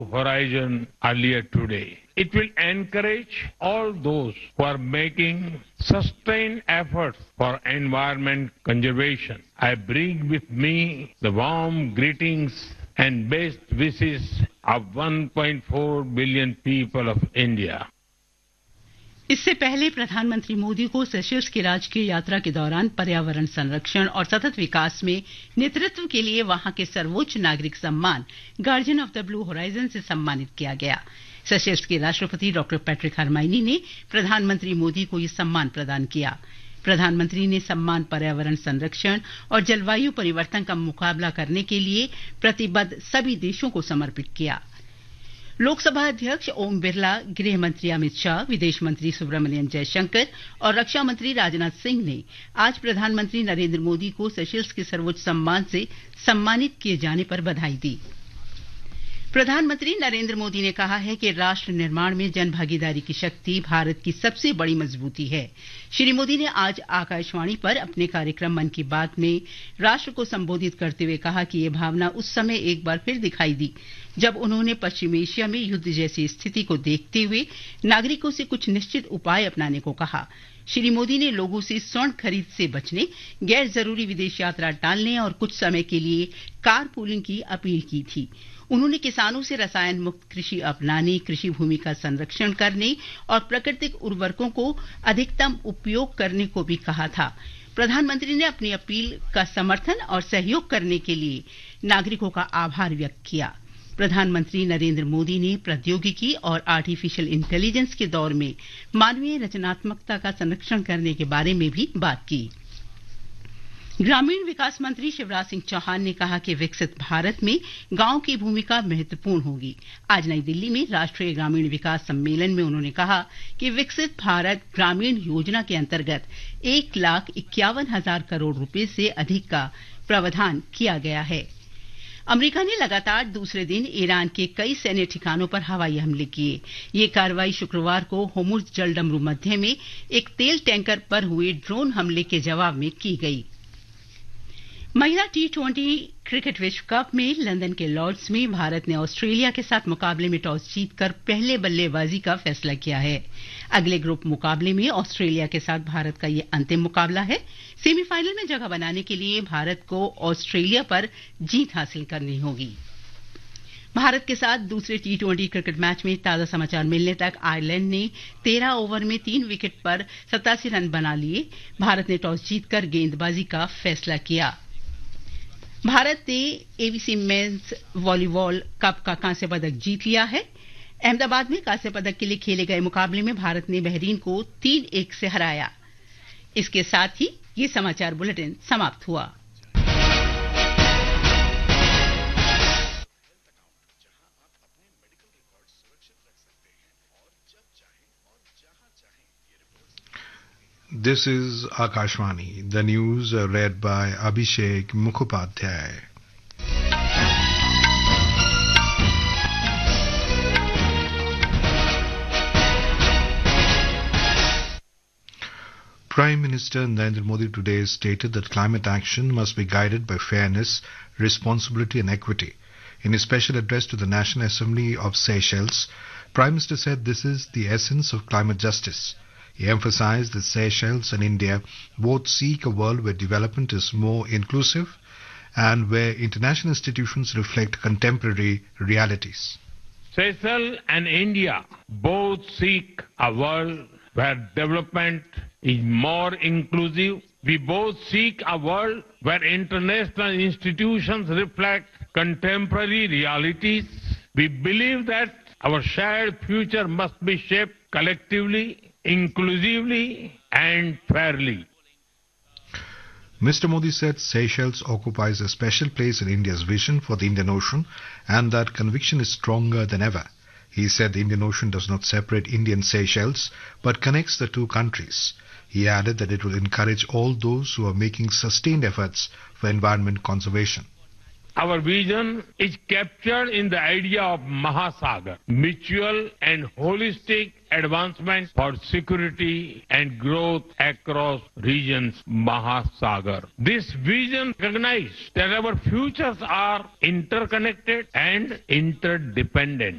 Horizon earlier today. It will encourage all those who are making sustained efforts for environment conservation. I bring with me the warm greetings and best wishes of 1.4 billion people of India. इससे पहले प्रधानमंत्री मोदी को Seychelles की राजकीय यात्रा के दौरान पर्यावरण संरक्षण और सतत विकास में नेतृत्व के लिए वहां के सर्वोच्च नागरिक सम्मान guardian of the blue horizon से सम्मानित किया गया। सेशल्स के राष्ट्रपति डॉ पैट्रिक हरमाइनी ने प्रधानमंत्री मोदी को यह सम्मान प्रदान किया। प्रधानमंत्री ने सम्मान पर्यावरण संरक्षण और जलवायु परिवर्तन का मुकाबला करने के लिए प्रतिबद्ध सभी देशों को समर्पित किया। लोकसभा अध्यक्ष ओम बिरला, गृह मंत्री अमित शाह, विदेश मंत्री सुब्रमण्यम जयशंकर और रक्षा मंत्री राजनाथ सिंह ने आज प्रधानमंत्री नरेंद्र मोदी को सेशल्स के सर्वोच्च सम्मान से सम्मानित किए जाने पर बधाई दी। प्रधानमंत्री नरेंद्र मोदी ने कहा है कि राष्ट्र निर्माण में जन भागीदारी की शक्ति भारत की सबसे बड़ी मजबूती है। श्री मोदी ने आज आकाशवाणी पर अपने कार्यक्रम मन की बात में राष्ट्र को संबोधित करते हुए कहा कि ये भावना उस समय एक बार फिर दिखाई दी जब उन्होंने पश्चिम एशिया में युद्ध जैसी स्थिति को देखते हुए नागरिकों से कुछ निश्चित उपाय अपनाने को कहा। श्री मोदी ने लोगों से स्वर्ण खरीद से बचने, गैर जरूरी विदेश यात्रा टालने और कुछ समय के लिए कार पूलिंग की अपील की थी। उन्होंने किसानों से रसायन मुक्त कृषि अपनाने, कृषि भूमि का संरक्षण करने और प्राकृतिक उर्वरकों को अधिकतम उपयोग करने को भी कहा था। प्रधानमंत्री ने अपनी अपील का समर्थन और सहयोग करने के लिए नागरिकों का आभार व्यक्त किया। प्रधानमंत्री नरेंद्र मोदी ने प्रौद्योगिकी और आर्टिफिशियल इंटेलिजेंस के दौर में मानवीय रचनात्मकता का संरक्षण करने के बारे में भी बात की। ग्रामीण विकास मंत्री शिवराज सिंह चौहान ने कहा कि विकसित भारत में गांव की भूमिका महत्वपूर्ण होगी। आज नई दिल्ली में राष्ट्रीय ग्रामीण विकास सम्मेलन में उन्होंने कहा कि विकसित भारत ग्रामीण योजना के अंतर्गत 1,51,000 करोड़ रुपए से अधिक का प्रावधान किया गया है। अमेरिका ने लगातार दूसरे दिन ईरान के कई सैन्य ठिकानों पर हवाई हमले किए। ये कार्रवाई शुक्रवार को होर्मुज जलडमरू मध्य में एक तेल टैंकर पर हुए ड्रोन हमले के जवाब में की गई। महिला T20 क्रिकेट विश्व कप में लंदन के लॉर्ड्स में भारत ने ऑस्ट्रेलिया के साथ मुकाबले में टॉस जीतकर पहले बल्लेबाजी का फैसला किया है। अगले ग्रुप मुकाबले में ऑस्ट्रेलिया के साथ भारत का ये अंतिम मुकाबला है। सेमीफाइनल में जगह बनाने के लिए भारत को ऑस्ट्रेलिया पर जीत हासिल करनी होगी। भारत के साथ दूसरे T20 क्रिकेट मैच में ताजा समाचार मिलने तक आयरलैंड ने 13 ओवर में 3 विकेट पर 87 रन बना लिए। भारत ने टॉस जीतकर गेंदबाजी का फैसला किया। भारत ने एबीसी मेंस वॉलीबॉल कप का कांस्य पदक जीत लिया है। अहमदाबाद में कांस्य पदक के लिए खेले गए मुकाबले में भारत ने बहरीन को 3-1 से हराया। इसके साथ ही ये समाचार बुलेटिन समाप्त हुआ। This is Akashvani, the news read by Abhishek Mukhopadhyay. Prime Minister Narendra Modi today stated that climate action must be guided by fairness, responsibility and equity. In his special address to the National Assembly of Seychelles, Prime Minister said this is the essence of climate justice. He emphasized that Seychelles and India both seek a world where development is more inclusive and where international institutions reflect contemporary realities. Seychelles and India both seek a world where development is more inclusive. We both seek a world where international institutions reflect contemporary realities. We believe that our shared future must be shaped collectively, inclusively and fairly. Mr. Modi said Seychelles occupies a special place in India's vision for the Indian Ocean and that conviction is stronger than ever. He said the Indian Ocean does not separate India and Seychelles but connects the two countries. He added that it will encourage all those who are making sustained efforts for environment conservation. Our vision is captured in the idea of Mahasagar, mutual and holistic advancement for security and growth across regions. Mahasagar. This vision recognizes that our futures are interconnected and interdependent.